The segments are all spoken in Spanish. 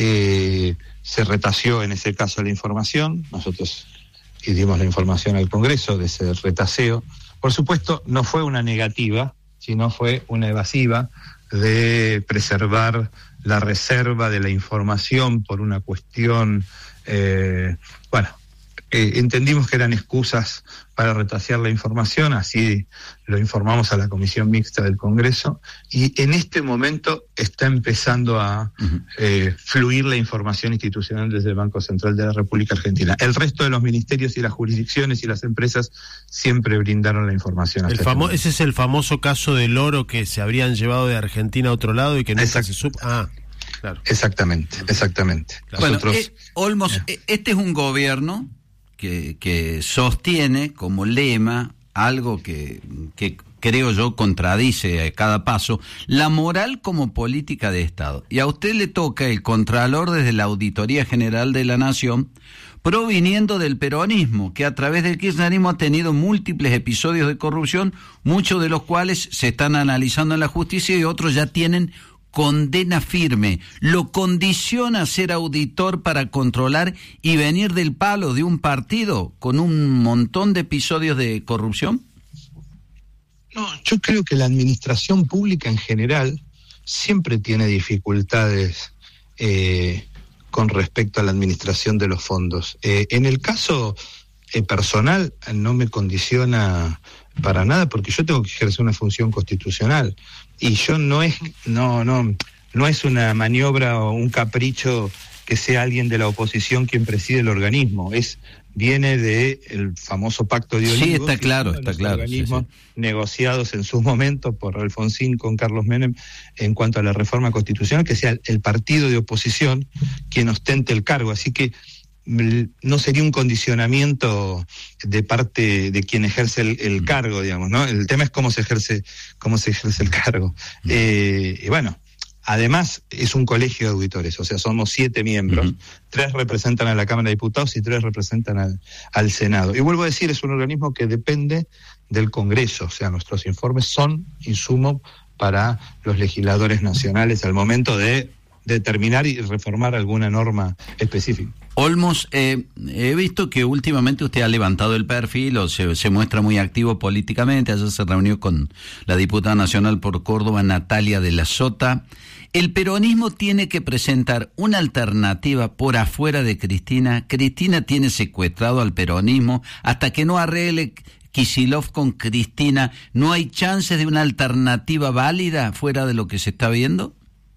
se retaseó en ese caso la información, nosotros dimos la información al Congreso de ese retaseo. Por supuesto, no fue una negativa, sino fue una evasiva de preservar la reserva de la información por una cuestión, entendimos que eran excusas para retasear la información, así lo informamos a la Comisión Mixta del Congreso, y en este momento está empezando a fluir la información institucional desde el Banco Central de la República Argentina. El resto de los ministerios y las jurisdicciones y las empresas siempre brindaron la información. Ese es el famoso caso del oro que se habrían llevado de Argentina a otro lado y que nunca se supo. Claro. Exactamente. Bueno, Olmos, este es un gobierno que sostiene como lema algo que creo yo contradice a cada paso, la moral como política de Estado. Y a usted le toca el contralor desde la Auditoría General de la Nación, proviniendo del peronismo, que a través del kirchnerismo ha tenido múltiples episodios de corrupción, muchos de los cuales se están analizando en la justicia y otros ya tienen condena firme. ¿Lo condiciona ser auditor para controlar y venir del palo de un partido con un montón de episodios de corrupción? No, yo creo que la administración pública en general siempre tiene dificultades con respecto a la administración de los fondos. En el caso personal no me condiciona para nada porque yo tengo que ejercer una función constitucional y yo no es una maniobra o un capricho que sea alguien de la oposición quien preside el organismo, viene del famoso Pacto de Olivos. Sí, está claro. Organismos negociados en su momento por Alfonsín con Carlos Menem en cuanto a la reforma constitucional, que sea el partido de oposición quien ostente el cargo, así que no sería un condicionamiento de parte de quien ejerce el cargo, digamos, ¿no? El tema es cómo se ejerce el cargo. Y bueno, además es un colegio de auditores, o sea, somos 7 miembros, 3 representan a la Cámara de Diputados y 3 representan al Senado. Y vuelvo a decir, es un organismo que depende del Congreso, o sea, nuestros informes son insumo para los legisladores nacionales al momento de determinar y reformar alguna norma específica. Olmos, he visto que últimamente usted ha levantado el perfil o se muestra muy activo políticamente. Ayer se reunió con la diputada nacional por Córdoba, Natalia de la Sota. El peronismo tiene que presentar una alternativa por afuera de Cristina. Cristina tiene secuestrado al peronismo. Hasta que no arregle Kicillof con Cristina, ¿no hay chances de una alternativa válida fuera de lo que se está viendo?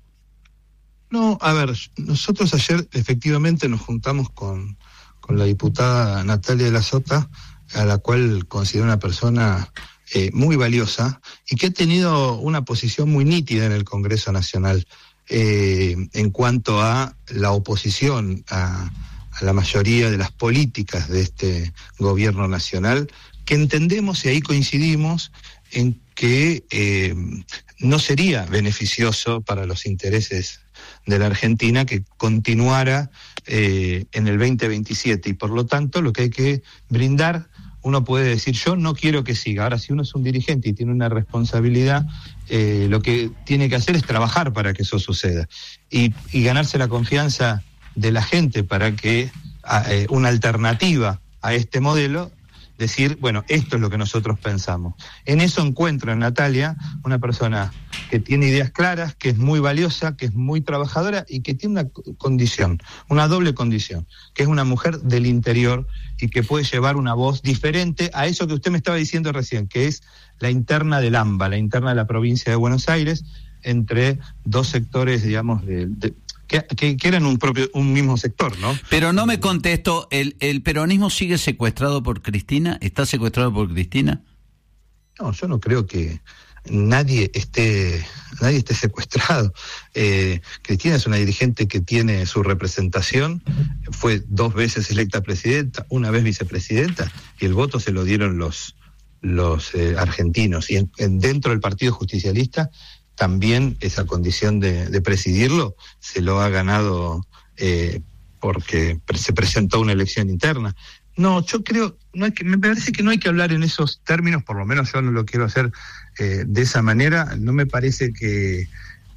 No, a ver, nosotros ayer efectivamente nos juntamos con la diputada Natalia de la Sota, a la cual considero una persona muy valiosa y que ha tenido una posición muy nítida en el Congreso Nacional en cuanto a la oposición a la mayoría de las políticas de este gobierno nacional, que entendemos y ahí coincidimos en que no sería beneficioso para los intereses de la Argentina que continuara en el 2027 y por lo tanto lo que hay que brindar, uno puede decir yo no quiero que siga, ahora si uno es un dirigente y tiene una responsabilidad, lo que tiene que hacer es trabajar para que eso suceda y ganarse la confianza de la gente para que una alternativa a este modelo, decir, bueno, esto es lo que nosotros pensamos. En eso encuentro en Natalia una persona que tiene ideas claras, que es muy valiosa, que es muy trabajadora y que tiene una condición, una doble condición, que es una mujer del interior y que puede llevar una voz diferente a eso que usted me estaba diciendo recién, que es la interna del AMBA, la interna de la provincia de Buenos Aires, entre dos sectores, digamos, que eran un mismo sector, ¿no? Pero no me contesto, ¿el peronismo sigue secuestrado por Cristina? ¿Está secuestrado por Cristina? No, yo no creo que nadie esté secuestrado. Cristina es una dirigente que tiene su representación, fue 2 veces electa presidenta, 1 vez vicepresidenta, y el voto se lo dieron los argentinos. Y dentro del Partido Justicialista también esa condición de presidirlo se lo ha ganado porque se presentó una elección interna. No, yo creo, me parece que no hay que hablar en esos términos, por lo menos yo no lo quiero hacer de esa manera. No me parece que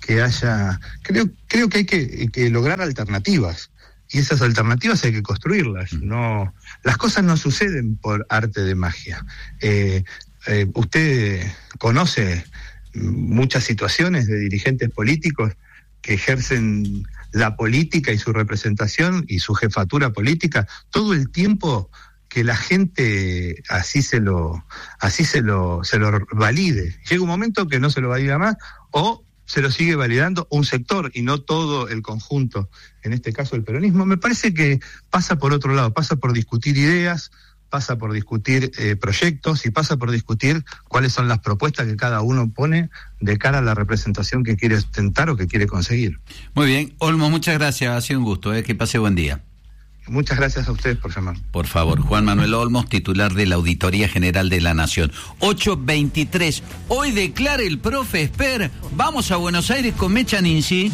que haya... Creo que hay que lograr alternativas, y esas alternativas hay que construirlas. No, las cosas no suceden por arte de magia. Usted conoce muchas situaciones de dirigentes políticos que ejercen la política y su representación y su jefatura política todo el tiempo que la gente así se lo valide. Llega un momento que no se lo valida más, o se lo sigue validando un sector y no todo el conjunto, en este caso el peronismo. Me parece que pasa por otro lado, pasa por discutir ideas, pasa por discutir proyectos, y pasa por discutir cuáles son las propuestas que cada uno pone de cara a la representación que quiere ostentar o que quiere conseguir. Muy bien, Olmos, muchas gracias, ha sido un gusto, que pase buen día. Muchas gracias a ustedes por llamar. Por favor, Juan Manuel Olmos, titular de la Auditoría General de la Nación. 8:23. Hoy declara el profe Esper. Vamos a Buenos Aires con Mecha Ninzi.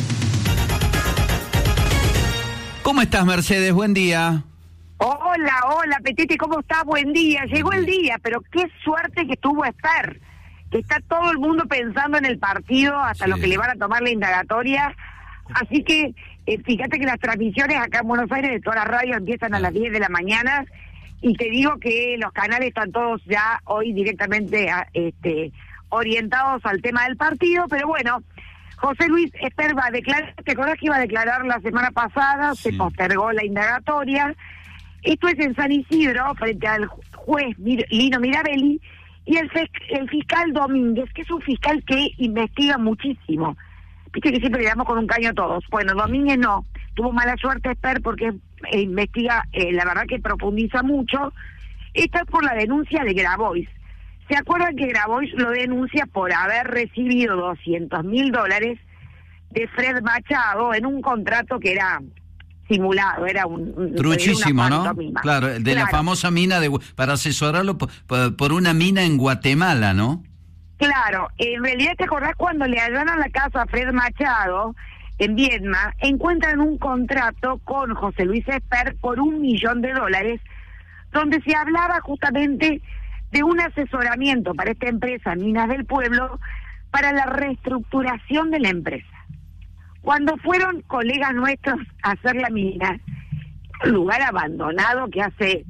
¿Cómo estás, Mercedes? Buen día. Hola, Petete, ¿cómo estás? Buen día. Llegó el día, pero qué suerte que estuvo Esper. Que está todo el mundo pensando en el partido, hasta lo que le van a tomar la indagatoria. Así que fíjate que las transmisiones acá en Buenos Aires de todas las radios empiezan a las 10 de la mañana, y te digo que los canales están todos ya hoy directamente orientados al tema del partido. Pero bueno, José Luis Esper va a declarar. ¿Te acordás que iba a declarar la semana pasada? Sí. Se postergó la indagatoria. Esto es en San Isidro, frente al juez Lino Mirabelli y el fiscal Domínguez, que es un fiscal que investiga muchísimo. Viste que siempre le damos con un caño a todos. Bueno, Domínguez no, tuvo mala suerte Esper, porque investiga, la verdad que profundiza mucho. Esto es por la denuncia de Grabois. ¿Se acuerdan que Grabois lo denuncia por haber recibido $200.000 de Fred Machado en un contrato que era simulado, era un truchísimo, ¿no? Claro, la famosa mina para asesorarlo por una mina en Guatemala, ¿no? Claro, en realidad, ¿te acordás cuando le allanan la casa a Fred Machado en Viedma? Encuentran un contrato con José Luis Esper por $1 millón, donde se hablaba justamente de un asesoramiento para esta empresa Minas del Pueblo para la reestructuración de la empresa. Cuando fueron colegas nuestros a hacer la mina, un lugar abandonado que hace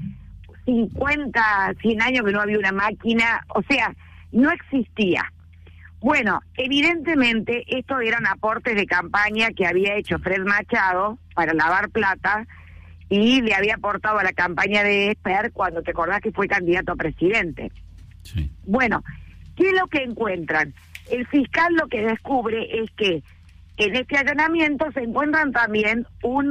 50, 100 años que no había una máquina, o sea, no existía. Bueno, evidentemente estos eran aportes de campaña que había hecho Fred Machado para lavar plata, y le había aportado a la campaña de Esper cuando, te acordás, que fue candidato a presidente. Sí. Bueno, ¿qué es lo que encuentran? El fiscal lo que descubre es que en este allanamiento se encuentran también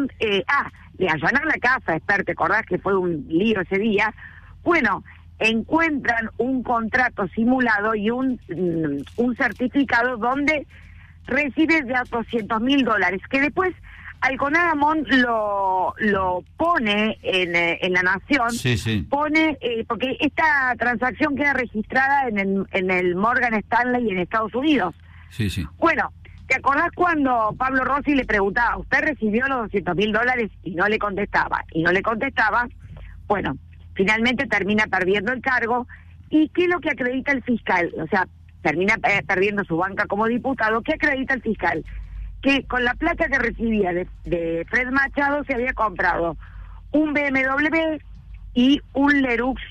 le allanan la casa a Esper, ¿te acordás que fue un lío ese día? Bueno, encuentran un contrato simulado y un certificado donde recibe ya $200.000, que después Alconadamón lo pone en La Nación. Sí. Pone, porque esta transacción queda registrada en el Morgan Stanley en Estados Unidos. Sí. Bueno, ¿te acordás cuando Pablo Rossi le preguntaba, ¿usted recibió los $200.000? Y no le contestaba. Bueno, finalmente termina perdiendo el cargo. ¿Y qué es lo que acredita el fiscal? O sea, termina perdiendo su banca como diputado. ¿Qué acredita el fiscal? Que con la plata que recibía de Fred Machado se había comprado un BMW y un Lerux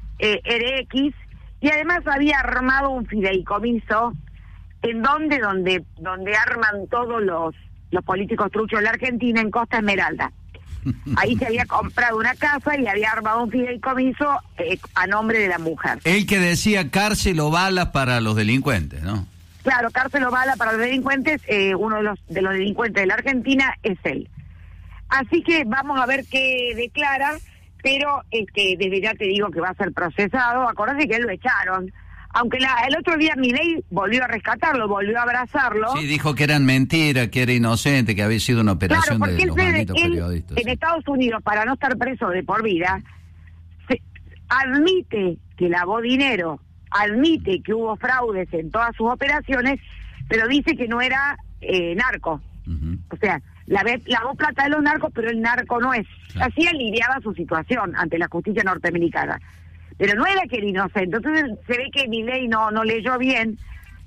RX, y además había armado un fideicomiso en donde arman todos los políticos truchos de la Argentina, en Costa Esmeralda. Ahí se había comprado una casa y había armado un fideicomiso a nombre de la mujer. El que decía cárcel o balas para los delincuentes, ¿no? Claro, cárcel o bala para los delincuentes. Uno de los delincuentes de la Argentina es él. Así que vamos a ver qué declara, pero desde ya te digo que va a ser procesado. Acordate que él lo echaron, aunque el otro día Milei volvió a rescatarlo, volvió a abrazarlo. Sí, dijo que eran mentiras, que era inocente, que había sido una operación de los malditos periodistas. En Estados Unidos, para no estar preso de por vida, admite que lavó dinero, admite que hubo fraudes en todas sus operaciones, pero dice que no era narco. Uh-huh. O sea, lavó plata de los narcos, pero el narco no es. Claro. Así aliviaba su situación ante la justicia norteamericana. Pero no era que era inocente. Entonces se ve que Milei no leyó bien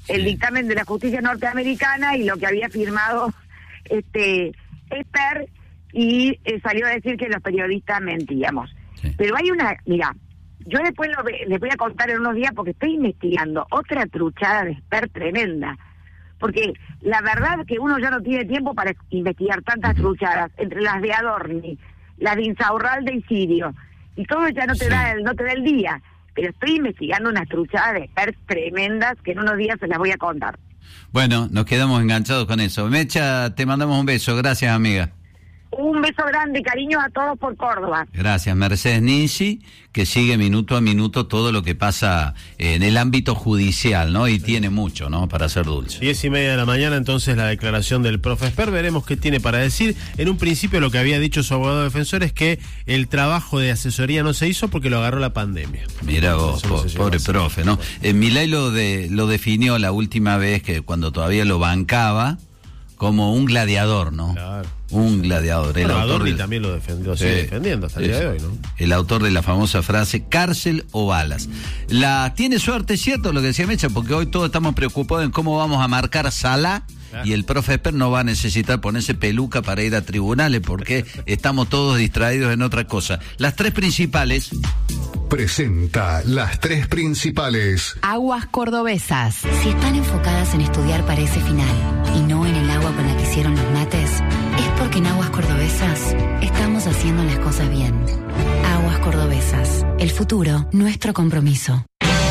el dictamen de la justicia norteamericana y lo que había firmado Esper, y salió a decir que los periodistas mentíamos. Sí. Pero hay mira, yo después les voy a contar en unos días porque estoy investigando otra truchada de Esper tremenda. Porque la verdad es que uno ya no tiene tiempo para investigar tantas truchadas, entre las de Adorni, las de Insaurralde y Sirio, y todo ya no te da el día. Pero estoy investigando unas truchadas de Esper tremendas que en unos días se las voy a contar. Bueno, nos quedamos enganchados con eso. Mecha, te mandamos un beso. Gracias, amiga. Un beso grande, cariños a todos por Córdoba. Gracias, Mercedes Ninzi, que sigue minuto a minuto todo lo que pasa en el ámbito judicial, ¿no? Y tiene mucho, ¿no? Para ser dulce. 10:30 de la mañana, entonces, la declaración del profe Esper. Veremos qué tiene para decir. En un principio, lo que había dicho su abogado defensor es que el trabajo de asesoría no se hizo porque lo agarró la pandemia. Mira vos, pobre profe, ¿no? Milei lo definió la última vez, que cuando todavía lo bancaba, como un gladiador, ¿no? Claro. Un gladiador. El autor también lo defendió, sigue defendiendo hasta el día de hoy, ¿no? El autor de la famosa frase, cárcel o balas. Tiene suerte, ¿cierto? Lo que decía Mecha, porque hoy todos estamos preocupados en cómo vamos a marcar Salah. Claro. Y el profe Esper no va a necesitar ponerse peluca para ir a tribunales porque estamos todos distraídos en otra cosa. Las tres principales. Presenta las tres principales. Aguas cordobesas. Si están enfocadas en estudiar para ese final y no en el agua con la que hicieron los mates, es porque en Aguas Cordobesas estamos haciendo las cosas bien. Aguas Cordobesas. El futuro, nuestro compromiso.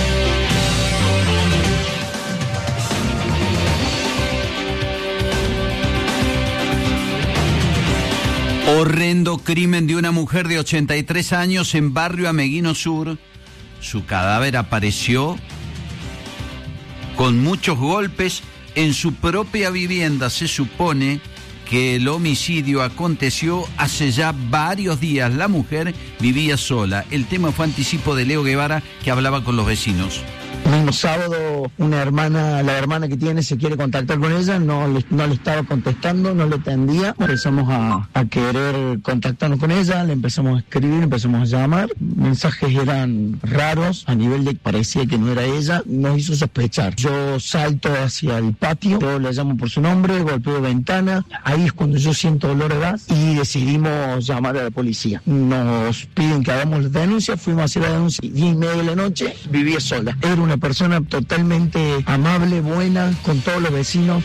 Horrendo crimen de una mujer de 83 años en barrio Ameguino Sur. Su cadáver apareció con muchos golpes en su propia vivienda. Se supone que el homicidio aconteció hace ya varios días. La mujer vivía sola. El tema fue anticipo de Leo Guevara, que hablaba con los vecinos. El mismo sábado la hermana que tiene se quiere contactar con ella, no le estaba contestando, no le atendía. Empezamos a querer contactarnos con ella, le empezamos a escribir, empezamos a llamar. Mensajes eran raros, a nivel de que parecía que no era ella, nos hizo sospechar. Yo salto hacia el patio, yo le llamo por su nombre, golpeo ventana, ahí es cuando yo siento olor a gas y decidimos llamar a la policía. Nos piden que hagamos la denuncia, fuimos a hacer la denuncia, 10:30 de la noche, vivía sola. Era una persona totalmente amable, buena, con todos los vecinos.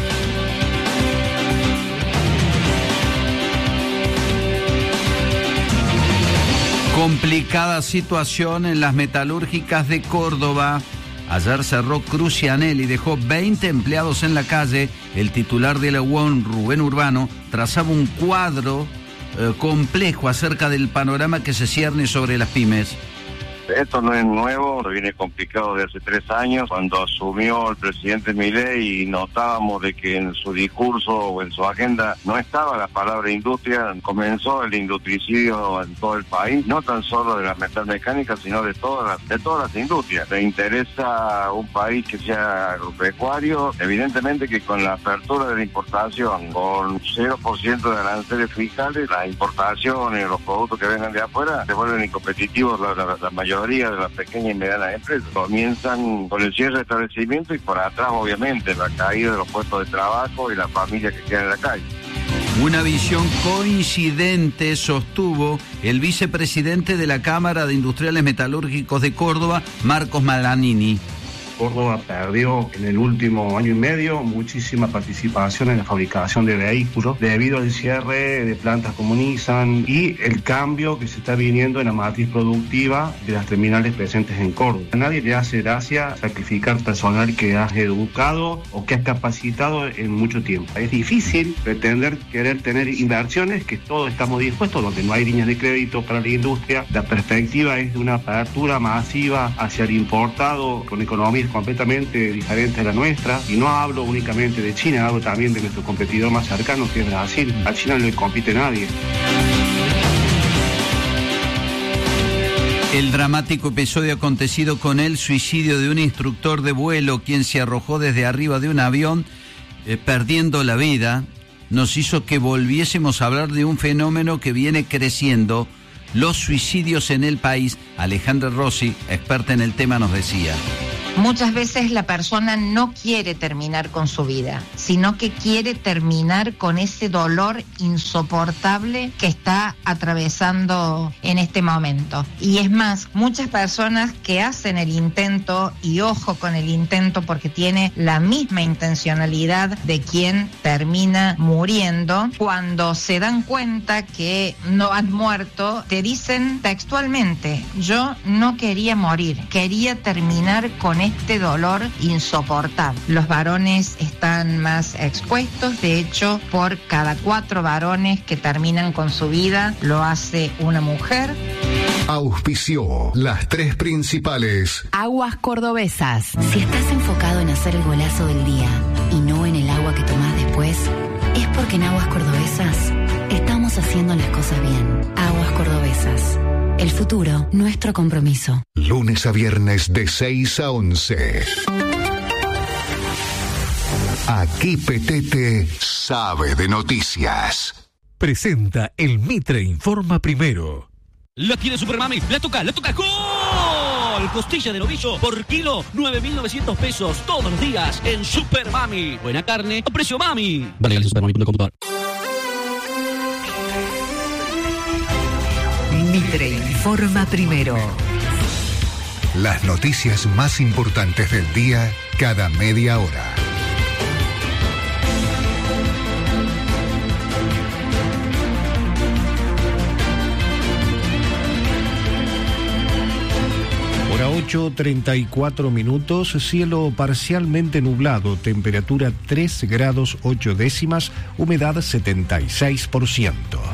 Complicada situación en las metalúrgicas de Córdoba. Ayer cerró Crucianel y dejó 20 empleados en la calle. El titular de la UON, Rubén Urbano, trazaba un cuadro complejo acerca del panorama que se cierne sobre las pymes. Esto no es nuevo, viene complicado de hace 3 años, cuando asumió el presidente Milei y notábamos de que en su discurso o en su agenda no estaba la palabra industria. Comenzó el industricidio en todo el país, no tan solo de las metalmecánicas, sino de todas las industrias. Le interesa un país que sea agropecuario, evidentemente que con la apertura de la importación, con 0% de aranceles fiscales, las importaciones, los productos que vengan de afuera, se vuelven incompetitivos la mayoría de las pequeñas y medianas empresas. Comienzan con el cierre de establecimientos y por atrás, obviamente, la caída de los puestos de trabajo y las familias que quedan en la calle. Una visión coincidente sostuvo el vicepresidente de la Cámara de Industriales Metalúrgicos de Córdoba, Marcos Malanini. Córdoba perdió en el último año y medio muchísima participación en la fabricación de vehículos debido al cierre de plantas como Nissan y el cambio que se está viniendo en la matriz productiva de las terminales presentes en Córdoba. A nadie le hace gracia sacrificar personal que has educado o que has capacitado en mucho tiempo. Es difícil querer tener inversiones, que todos estamos dispuestos, donde no hay líneas de crédito para la industria. La perspectiva es de una apertura masiva hacia el importado con economía completamente diferente a la nuestra, y no hablo únicamente de China, hablo también de nuestro competidor más cercano, que es Brasil. A China no le compite nadie. El dramático episodio acontecido con el suicidio de un instructor de vuelo, quien se arrojó desde arriba de un avión, perdiendo la vida, nos hizo que volviésemos a hablar de un fenómeno que viene creciendo: los suicidios en el país, Alejandra Rossi, experta en el tema, nos decía: muchas veces la persona no quiere terminar con su vida, sino que quiere terminar con ese dolor insoportable que está atravesando en este momento. Y es más, muchas personas que hacen el intento, y ojo con el intento porque tiene la misma intencionalidad de quien termina muriendo, cuando se dan cuenta que no han muerto, te dicen textualmente: yo no quería morir, quería terminar con este dolor insoportable. Los varones están más expuestos, de hecho, por cada 4 varones que terminan con su vida, lo hace una mujer. Auspició las 3 principales. Aguas Cordobesas. Si estás enfocado en hacer el golazo del día y no en el agua que tomás después, es porque en Aguas Cordobesas estamos haciendo las cosas bien. Aguas Cordobesas. El futuro, nuestro compromiso. Lunes a viernes de 6 a 11. Aquí Petete sabe de noticias. Presenta el Mitre Informa Primero. La tiene Super Mami, la toca, ¡gol! Costilla de novillo por kilo, 9.900 pesos todos los días en Super Mami. Buena carne a precio mami. Vale, en supermami.com. Mitre Informa Primero. Las noticias más importantes del día cada media hora. Hora 8:34 minutos, cielo parcialmente nublado, temperatura 3 grados 8 décimas, humedad 76%.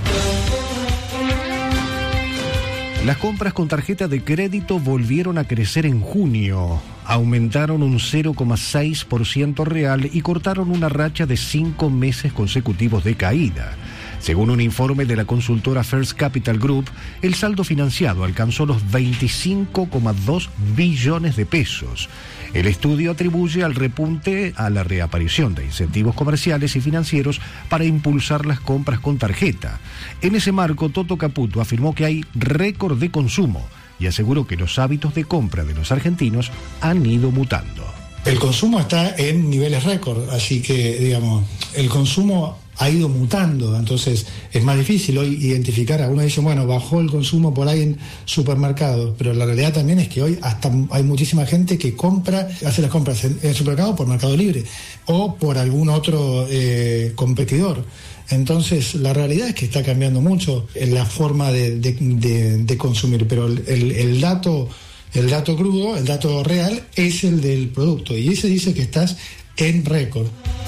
Las compras con tarjeta de crédito volvieron a crecer en junio. Aumentaron un 0,6% real y cortaron una racha de 5 meses consecutivos de caída. Según un informe de la consultora First Capital Group, el saldo financiado alcanzó los 25,2 billones de pesos. El estudio atribuye al repunte a la reaparición de incentivos comerciales y financieros para impulsar las compras con tarjeta. En ese marco, Toto Caputo afirmó que hay récord de consumo y aseguró que los hábitos de compra de los argentinos han ido mutando. El consumo está en niveles récord, así que, digamos, el consumo ha ido mutando, entonces es más difícil hoy identificar. Algunos dicen, bueno, bajó el consumo por ahí en supermercados, pero la realidad también es que hoy hasta hay muchísima gente que hace las compras en el supermercado por Mercado Libre o por algún otro competidor. Entonces la realidad es que está cambiando mucho la forma de consumir, pero el dato crudo, el dato real es el del producto, y ese dice que estás en récord.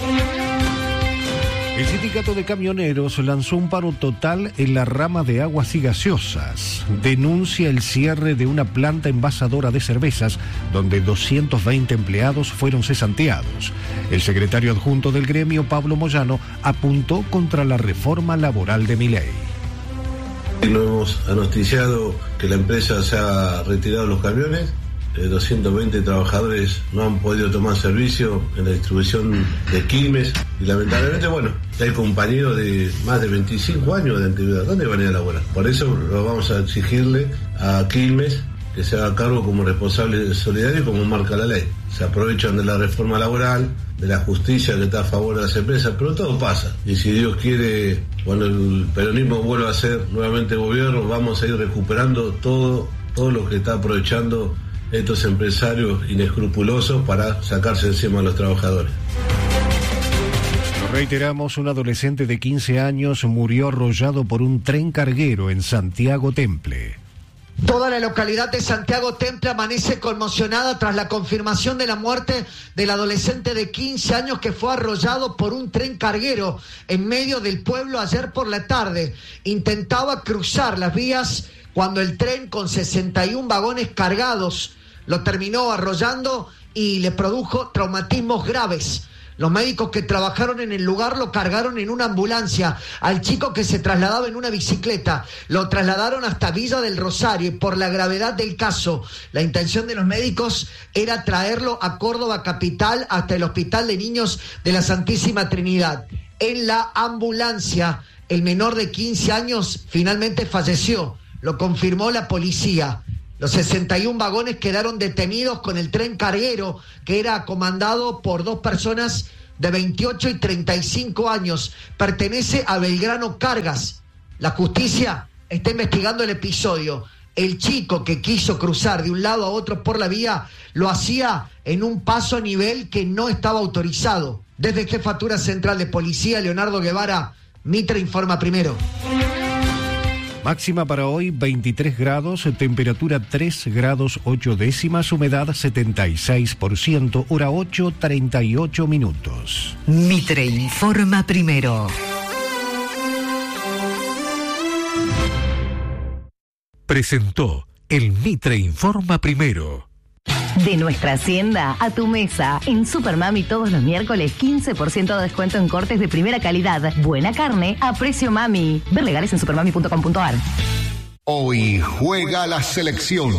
El sindicato de camioneros lanzó un paro total en la rama de aguas y gaseosas. Denuncia el cierre de una planta envasadora de cervezas donde 220 empleados fueron cesanteados. El secretario adjunto del gremio, Pablo Moyano, apuntó contra la reforma laboral de Milei. Nos hemos noticiado que la empresa se ha retirado los camiones. 220 trabajadores no han podido tomar servicio en la distribución de Quilmes y lamentablemente, hay compañeros de más de 25 años de antigüedad. ¿Dónde van a ir a laborar? Por eso lo vamos a exigirle a Quilmes que se haga cargo como responsable solidario, como marca la ley. Se aprovechan de la reforma laboral, de la justicia que está a favor de las empresas, pero todo pasa. Y si Dios quiere, cuando el peronismo vuelva a ser nuevamente gobierno, vamos a ir recuperando todo lo que está aprovechando estos empresarios inescrupulosos para sacarse encima a los trabajadores. Lo reiteramos, un adolescente de 15 años murió arrollado por un tren carguero en Santiago Temple. Toda la localidad de Santiago Temple amanece conmocionada tras la confirmación de la muerte del adolescente de 15 años que fue arrollado por un tren carguero en medio del pueblo ayer por la tarde. Intentaba cruzar las vías cuando el tren, con 61 vagones cargados, lo terminó arrollando y le produjo traumatismos graves. Los médicos que trabajaron en el lugar lo cargaron en una ambulancia. Al chico, que se trasladaba en una bicicleta, lo trasladaron hasta Villa del Rosario, y por la gravedad del caso, la intención de los médicos era traerlo a Córdoba capital hasta el Hospital de Niños de la Santísima Trinidad. En la ambulancia, el menor de 15 años finalmente falleció. Lo confirmó la policía. Los 61 vagones quedaron detenidos con el tren carguero, que era comandado por 2 personas de 28 y 35 años. Pertenece a Belgrano Cargas. La justicia está investigando el episodio. El chico que quiso cruzar de un lado a otro por la vía lo hacía en un paso a nivel que no estaba autorizado. Desde Jefatura Central de Policía, Leonardo Guevara, Mitre Informa Primero. Máxima para hoy 23 grados, temperatura 3 grados 8 décimas, humedad 76%, hora 8:38 minutos. Mitre Informa Primero. Presentó el Mitre Informa Primero. De nuestra hacienda a tu mesa. En Supermami todos los miércoles 15% de descuento en cortes de primera calidad. Buena carne a precio mami. Ver legales en supermami.com.ar. Hoy juega la selección.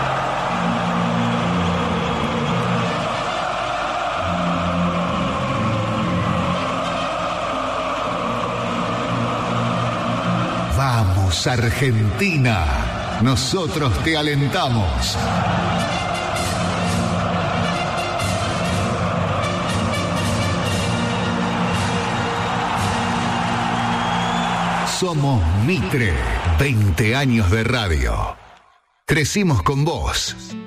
Vamos, Argentina. Nosotros te alentamos. Somos Mitre, 20 años de radio. Crecimos con vos.